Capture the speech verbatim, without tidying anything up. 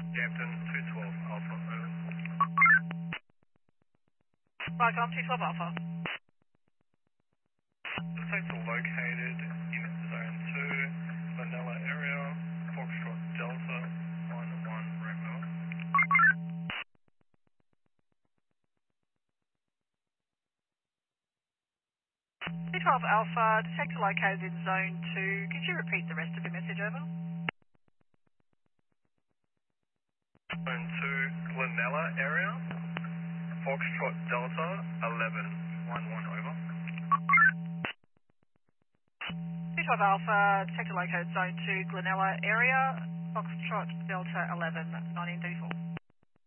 Hampton, two twelve Alpha, over. Rycom, two twelve Alpha. Suspects are located in Zone two, Vanilla area, Foxtrot Delta, one one Romeo. two twelve Alpha, detector located in Zone two. Could you repeat the rest of your message, over? Zone two, Glenella area, Foxtrot Delta, eleven, one one over. two twelve Alpha, detector located Zone two, Glenella area, Foxtrot Delta eleven, nineteen thirty-four.